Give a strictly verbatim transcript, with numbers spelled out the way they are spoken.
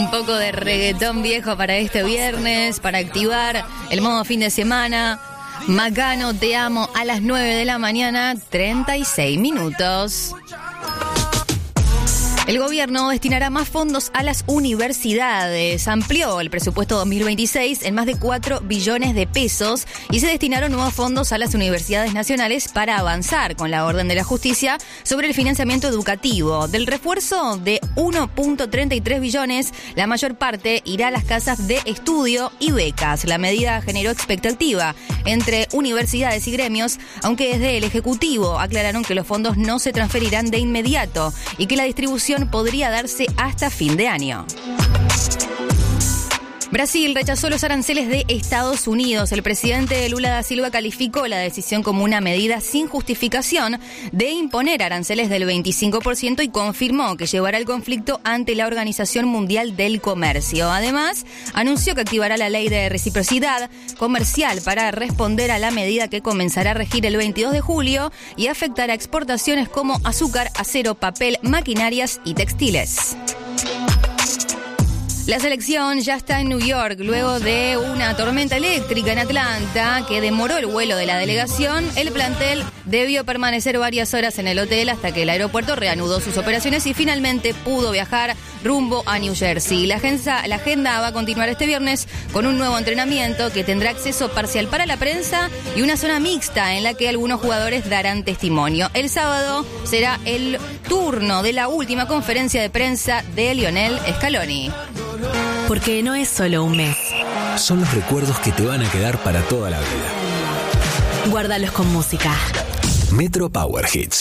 Un poco de reggaetón viejo para este viernes, para activar el modo fin de semana. Macano, te amo, a las nueve de la mañana, treinta y seis minutos. El gobierno destinará más fondos a las universidades. Amplió el presupuesto dos mil veintiséis en más de cuatro billones de pesos y se destinaron nuevos fondos a las universidades nacionales para avanzar con la orden de la justicia sobre el financiamiento educativo. Del refuerzo de uno punto treinta y tres billones, la mayor parte irá a las casas de estudio y becas. La medida generó expectativa entre universidades y gremios, aunque desde el Ejecutivo aclararon que los fondos no se transferirán de inmediato y que la distribución podría darse hasta fin de año. Brasil rechazó los aranceles de Estados Unidos. El presidente Lula da Silva calificó la decisión como una medida sin justificación de imponer aranceles del veinticinco por ciento y confirmó que llevará el conflicto ante la Organización Mundial del Comercio. Además, anunció que activará la ley de reciprocidad comercial para responder a la medida que comenzará a regir el veintidós de julio y afectará exportaciones como azúcar, acero, papel, maquinarias y textiles. La selección ya está en New York luego de una tormenta eléctrica en Atlanta que demoró el vuelo de la delegación. El plantel debió permanecer varias horas en el hotel hasta que el aeropuerto reanudó sus operaciones y finalmente pudo viajar rumbo a New Jersey. La agenda, la agenda va a continuar este viernes con un nuevo entrenamiento que tendrá acceso parcial para la prensa y una zona mixta en la que algunos jugadores darán testimonio. El sábado será el turno de la última conferencia de prensa de Lionel Scaloni. Porque no es solo un mes. Son los recuerdos que te van a quedar para toda la vida. Guárdalos con música. Metro Power Hits.